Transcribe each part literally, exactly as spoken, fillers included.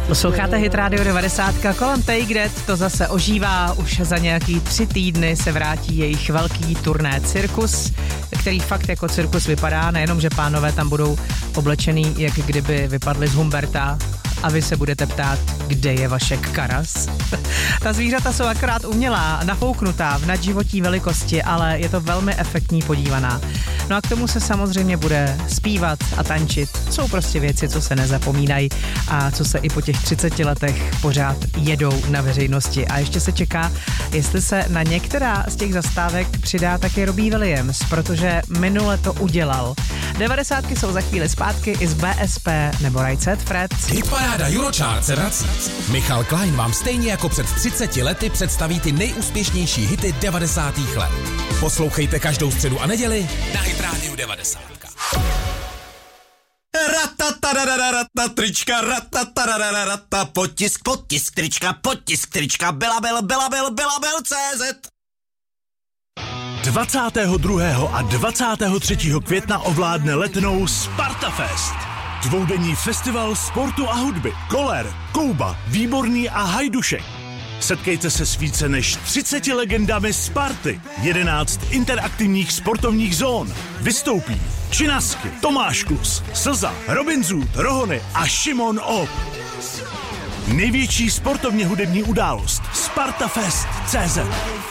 Posloucháte Hit Radio devadesát, kolem Take That to zase ožívá, už za nějaký tři týdny se vrátí jejich velký turné Cirkus, který fakt jako cirkus vypadá, nejenom, že pánové tam budou oblečený, jak kdyby vypadli z Humberta a vy se budete ptát, kde je Vašek Karas. Ta zvířata jsou akorát umělá, nafouknutá v nadživotí velikosti, ale je to velmi efektní podívaná. No a k tomu se samozřejmě bude zpívat a tančit. Jsou prostě věci, co se nezapomínají a co se i po těch třiceti letech pořád jedou na veřejnosti. A ještě se čeká, jestli se na některá z těch zastávek přidá taky Robbie Williams, protože minule to udělal. devadesátky jsou za chvíli zpátky i z B S P nebo Right Said Fred. Hitparáda Eurochart se vrací. Michal Klein vám stejně jako před třiceti lety představí ty nejúspěšnější hity devadesátých let. Poslouchejte každou středu a neděli na Hit Radio devadesát. Ratatarararata, trička, ratatarararata, potisk, potisk, trička, potisk, trička, Bylabel, Bylabel, Bylabel, C Z. dvacátého druhého a dvacátého třetího května ovládne Letnou Sparta Fest. Dvoudenní festival sportu a hudby. Koller, Kouba, Výborný a Hajdušek. Setkejte se s více než třiceti legendami Sparty. jedenáct interaktivních sportovních zón. Vystoupí Činasky, Tomáš Klus, Slza, Robin Zoot, Rohony a Šimon Op. Největší sportovně hudební událost Spartafest tečka cé zet.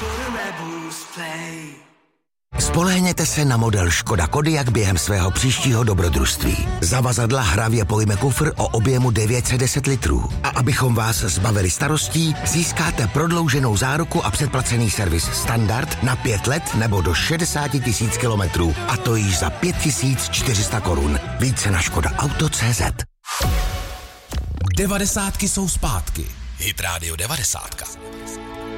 Spolehněte se na model Škoda Kodiaq během svého příštího dobrodružství. Zavazadla hravě pojme kufr o objemu devět set deset litrů. A abychom vás zbavili starostí, získáte prodlouženou záruku a předplacený servis standard na pět let nebo do šedesát tisíc kilometrů. A to již za pět tisíc čtyři sta korun. Více na škoda auto tečka cé zet. Devadesátky jsou zpátky. Hit Radio devadesát.